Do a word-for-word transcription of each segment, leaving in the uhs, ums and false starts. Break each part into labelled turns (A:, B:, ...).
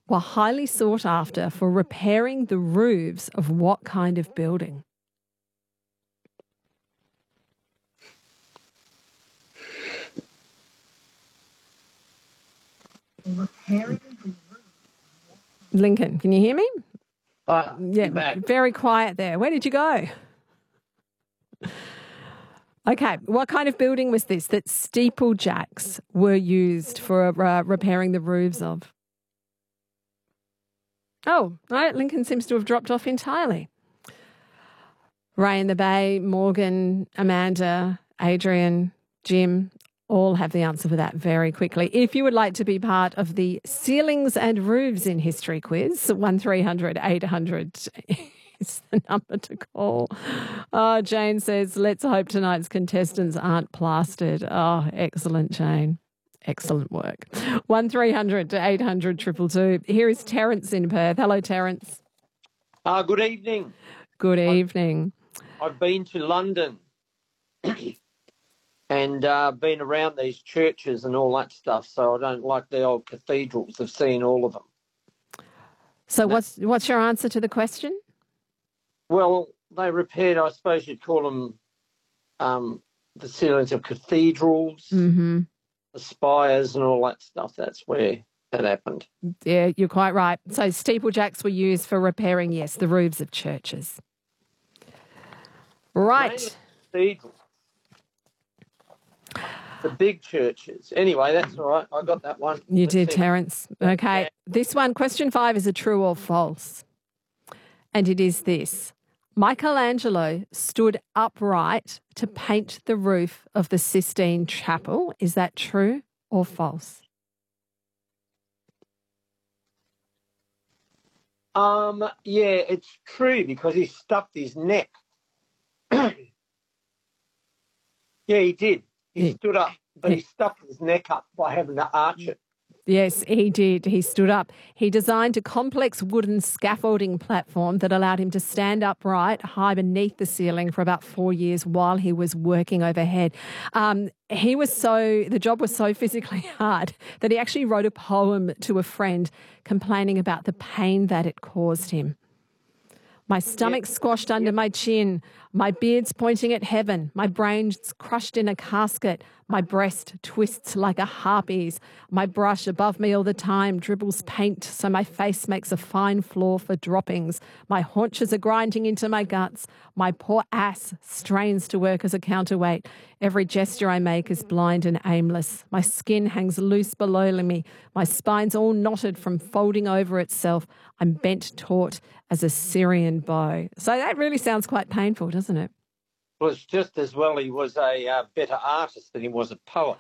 A: were highly sought after for repairing the roofs of what kind of building? Lincoln, can you hear me?
B: Uh,
A: Yeah, very quiet there. Where did you go? Okay, what kind of building was this that steeplejacks were used for uh, repairing the roofs of? Oh, right, Lincoln seems to have dropped off entirely. Ray in the Bay, Morgan, Amanda, Adrian, Jim, all have the answer for that very quickly. If you would like to be part of the Ceilings and Roofs in History quiz, one three hundred eight hundred is the number to call. Oh, Jane says, let's hope tonight's contestants aren't plastered. Oh, excellent, Jane. Excellent work. one three hundred eight hundred two two two. Here is Terence in Perth. Hello, Terence.
B: Uh, good evening.
A: Good evening.
B: I've, I've been to London and uh, been around these churches and all that stuff, so I don't like the old cathedrals. I've seen all of them.
A: So what's what's your answer to the question?
B: Well, they repaired, I suppose you'd call them um, the ceilings of cathedrals,
A: Mm-hmm.
B: the spires and all that stuff. That's where that happened.
A: Yeah, you're quite right. So steeplejacks were used for repairing, yes, the roofs of churches. Right.
B: Cathedrals. The big churches. Anyway, that's all right. I got that one.
A: You
B: Let's
A: did,
B: see.
A: Terence. Okay. This one, question five, is a true or false. And it is this. Michelangelo stood upright to paint the roof of the Sistine Chapel. Is that true or false?
B: Um, yeah, it's true because he stuffed his neck. Yeah, he did. He
A: Yeah.
B: stood up, but he stuffed his neck up by having to arch it.
A: Yes, he did. He stood up. He designed a complex wooden scaffolding platform that allowed him to stand upright high beneath the ceiling for about four years while he was working overhead. Um, he was so, the job was so physically hard that he actually wrote a poem to a friend complaining about the pain that it caused him. My stomach squashed under my chin, my beard's pointing at heaven, my brain's crushed in a casket, my breast twists like a harpy's, my brush above me all the time dribbles paint so my face makes a fine floor for droppings, my haunches are grinding into my guts, my poor ass strains to work as a counterweight, every gesture I make is blind and aimless, my skin hangs loose below me, my spine's all knotted from folding over itself, I'm bent taut as a Syrian bow. So that really sounds quite painful, doesn't it?
B: Well, it's just as well he was a uh, better artist than he was a poet.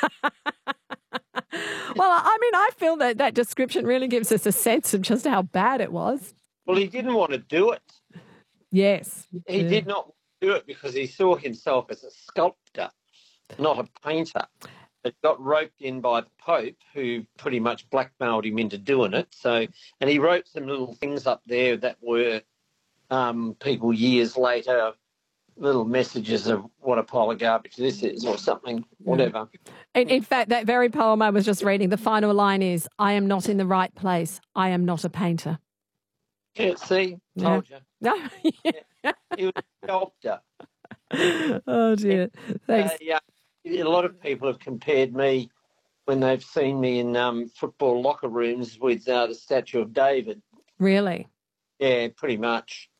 A: Well, I mean, I feel that that description really gives us a sense of just how bad it was.
B: Well, he didn't want to do it.
A: Yes.
B: He
A: yeah.
B: did not do it because he saw himself as a sculptor, not a painter. It got roped in by the Pope, who pretty much blackmailed him into doing it. So, and he wrote some little things up there that were um, people years later, little messages of what a pile of garbage this is or something, whatever.
A: In, in fact, that very poem I was just reading, the final line is, I am not in the right place. I am not a painter.
B: Yeah, see, told
A: Yeah.
B: you.
A: No.
B: Yeah. He was a sculptor.
A: Oh, dear. Thanks.
B: Uh, yeah, a lot of people have compared me when they've seen me in um, football locker rooms with uh, the statue of David.
A: Really?
B: Yeah, pretty much.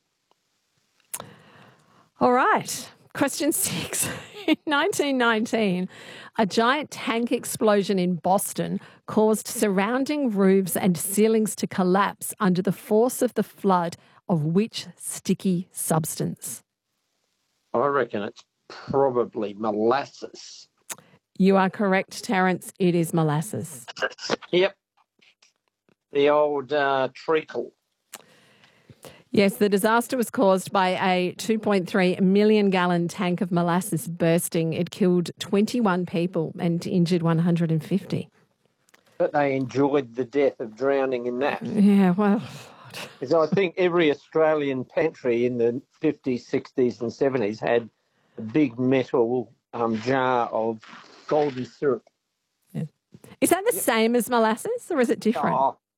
A: All right. Question six. In nineteen nineteen, a giant tank explosion in Boston caused surrounding roofs and ceilings to collapse under the force of the flood of which sticky substance?
B: I reckon it's probably molasses.
A: You are correct, Terence. It is molasses.
B: Yep. The old uh, treacle.
A: Yes, the disaster was caused by a two point three million gallon tank of molasses bursting. It killed twenty-one people and injured one hundred fifty.
B: But they enjoyed the death of drowning in that.
A: Yeah, well...
B: Because I think every Australian pantry in the fifties, sixties and seventies had a big metal um, jar of golden syrup.
A: Yeah. Is that the same as molasses or is it different?
B: Oh,